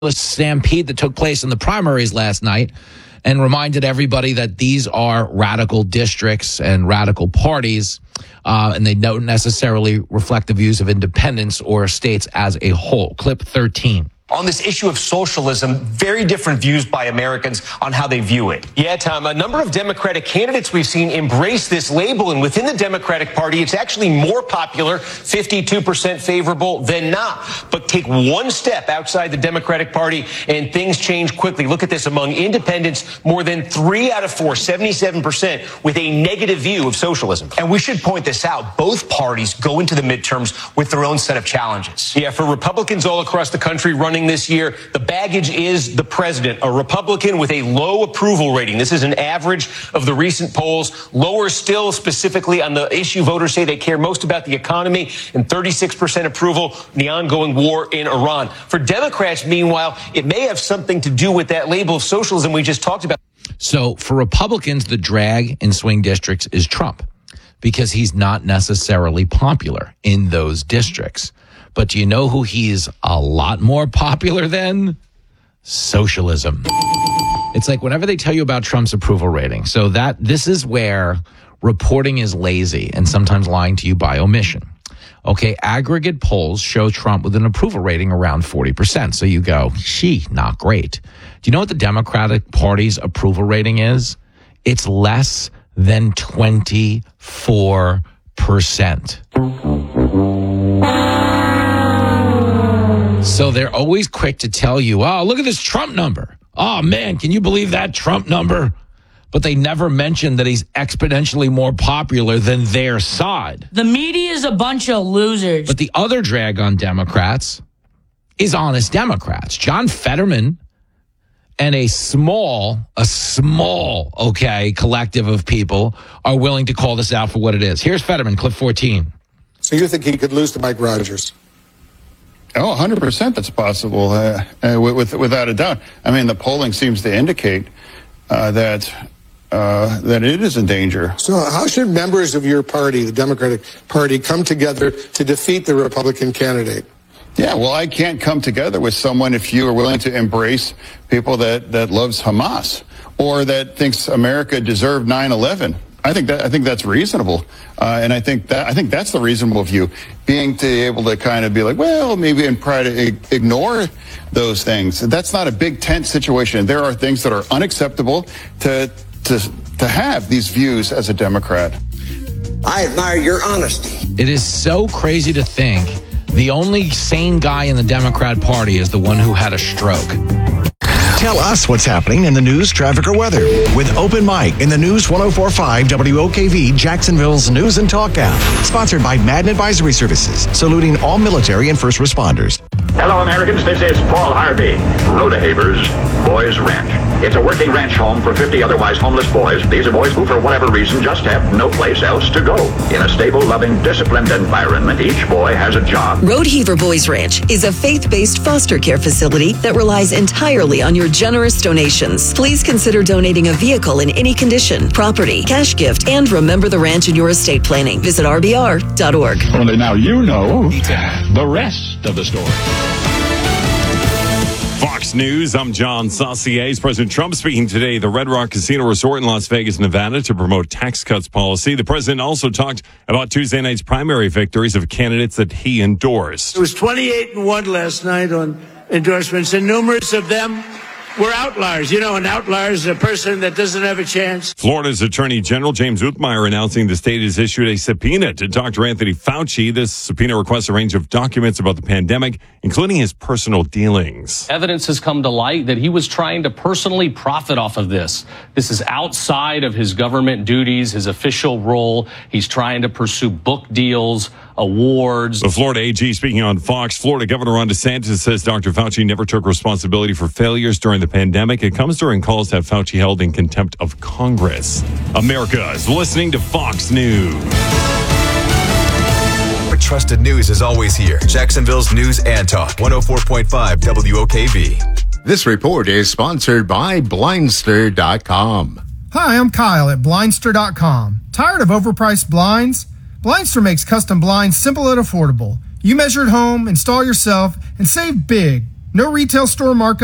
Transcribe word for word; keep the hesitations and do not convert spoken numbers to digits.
stampede that took place in the primaries last night and reminded everybody that these are radical districts and radical parties, uh, and they don't necessarily reflect the views of independents or states as a whole. Clip thirteen. On this issue of socialism, very different views by Americans on how they view it. Yeah, Tom, a number of Democratic candidates we've seen embrace this label, and within the Democratic Party, it's actually more popular, fifty-two percent favorable than not. But take one step outside the Democratic Party, and things change quickly. Look at this. Among independents, more than three out of four, seventy-seven percent, with a negative view of socialism. And we should point this out. Both parties go into the midterms with their own set of challenges. Yeah, for Republicans all across the country running this year, the baggage is the president, a Republican with a low approval rating. This is an average of the recent polls. Lower still, specifically on the issue voters say they care most about, the economy, and thirty-six percent approval in the ongoing war in Iran. For Democrats, meanwhile, it may have something to do with that label of socialism we just talked about. So for Republicans, the drag in swing districts is Trump, because he's not necessarily popular in those districts. But do you know who he's a lot more popular than? Socialism. It's like whenever they tell you about Trump's approval rating. So that this is where reporting is lazy and sometimes lying to you by omission. Okay, aggregate polls show Trump with an approval rating around forty percent. So you go, gee, not great. Do you know what the Democratic Party's approval rating is? It's less than twenty-four percent. So they're always quick to tell you, oh, look at this Trump number. Oh, man, can you believe that Trump number? But they never mention that he's exponentially more popular than their side. The media is a bunch of losers. But the other drag on Democrats is honest Democrats. John Fetterman and a small, a small, okay, collective of people are willing to call this out for what it is. Here's Fetterman, clip fourteen. So you think he could lose to Mike Rogers? Oh, one hundred percent that's possible, uh, uh, with, without a doubt. I mean, the polling seems to indicate uh, that uh, that it is in danger. So how should members of your party, the Democratic Party, come together to defeat the Republican candidate? Yeah, well, I can't come together with someone if you are willing to embrace people that, that loves Hamas or that thinks America deserved nine eleven. I think that I think that's reasonable, uh, and I think that I think that's the reasonable view. Being to able to kind of be like, well, maybe and try to ignore those things. That's not a big tent situation. There are things that are unacceptable to to to have these views as a Democrat. I admire your honesty. It is so crazy to think the only sane guy in the Democrat Party is the one who had a stroke. Tell us what's happening in the news, traffic, or weather with Open Mic in the News one oh four point five W O K V, Jacksonville's News and Talk app. Sponsored by Madden Advisory Services, saluting all military and first responders. Hello, Americans. This is Paul Harvey. Rodehaver's Boys Ranch. It's a working ranch home for fifty otherwise homeless boys. These are boys who, for whatever reason, just have no place else to go. In a stable, loving, disciplined environment, each boy has a job. Rodeheaver Boys Ranch is a faith-based foster care facility that relies entirely on your generous donations. Please consider donating a vehicle in any condition, property, cash gift, and remember the ranch in your estate planning. Visit R B R dot org. Only now you know the rest of the story. Fox News, I'm John Saucier. President Trump speaking today at the Red Rock Casino Resort in Las Vegas, Nevada to promote tax cuts policy. The president also talked about Tuesday night's primary victories of candidates that he endorsed. It was twenty-eight and one last night on endorsements, and numerous of them were outliers. You know, an outlier is a person that doesn't have a chance. Florida's Attorney General James Uthmeyer announcing the state has issued a subpoena to Doctor Anthony Fauci. This subpoena requests a range of documents about the pandemic, including his personal dealings. Evidence has come to light that he was trying to personally profit off of this. This is outside of his government duties, his official role. He's trying to pursue book deals, awards. The Florida A G speaking on Fox. Florida Governor Ron DeSantis says Doctor Fauci never took responsibility for failures during the pandemic. It comes during calls to have Fauci held in contempt of Congress. America is listening to Fox News. Trusted news is always here. Jacksonville's News and Talk, one oh four point five W O K V. This report is sponsored by Blindster dot com. Hi, I'm Kyle at Blindster dot com. Tired of overpriced blinds? Blindster makes custom blinds simple and affordable. You measure at home, install yourself, and save big. No retail store markup.